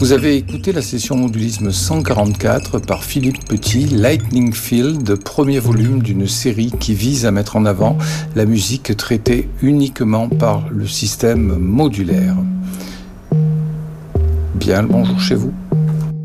Vous avez écouté la session Modulisme 144 par Philippe Petit, Lightning Field, premier volume d'une série qui vise à mettre en avant la musique traitée uniquement par le système modulaire. Bien le bonjour chez vous.